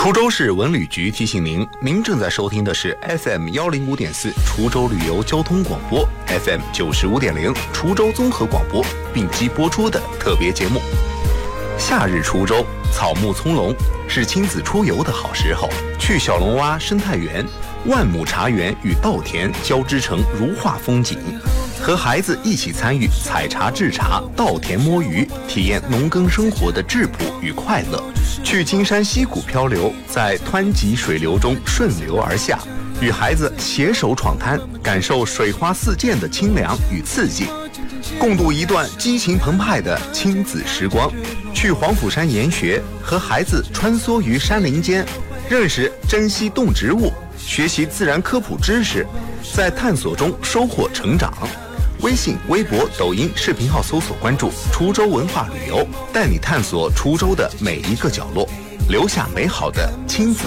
滁州市文旅局提醒您，您正在收听的是 FM 105.4滁州旅游交通广播 FM 95.0滁州综合广播并机播出的特别节目。夏日滁州草木葱茏，是亲子出游的好时候。去小龙洼生态园，万亩茶园与稻田交织成如画风景，和孩子一起参与采茶制茶、稻田摸鱼，体验农耕生活的质朴与快乐。去金山溪谷漂流，在湍急水流中顺流而下，与孩子携手闯滩，感受水花四溅的清凉与刺激，共度一段激情澎湃的亲子时光。去黄甫山研学，和孩子穿梭于山林间，认识珍稀动植物，学习自然科普知识，在探索中收获成长。微信、微博、抖音视频号搜索关注滁州文化旅游，带你探索滁州的每一个角落，留下美好的亲子